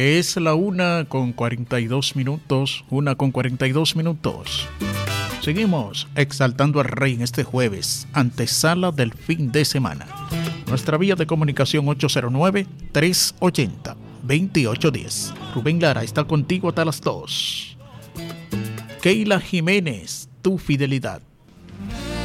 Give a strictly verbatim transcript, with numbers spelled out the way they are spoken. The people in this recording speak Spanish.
Es la una con cuarenta y dos minutos, una con cuarenta y dos minutos. Seguimos exaltando al Rey en este jueves, antesala del fin de semana. Nuestra vía de comunicación ocho cero nueve, tres ochenta, veintiocho diez. Rubén Lara está contigo hasta las dos. Keila Jiménez, tu fidelidad.